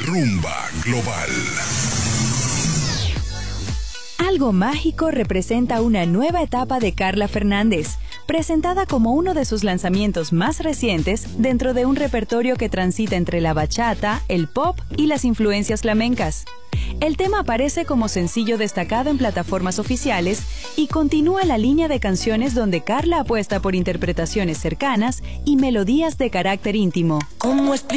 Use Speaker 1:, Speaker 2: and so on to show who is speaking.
Speaker 1: Rumba Global.
Speaker 2: Algo mágico representa una nueva etapa de Carla Fernández, presentada como uno de sus lanzamientos más recientes dentro de un repertorio que transita entre la bachata, el pop y las influencias flamencas. El tema aparece como sencillo destacado en plataformas oficiales y continúa la línea de canciones donde Carla apuesta por interpretaciones cercanas y melodías de carácter íntimo.
Speaker 3: ¿Cómo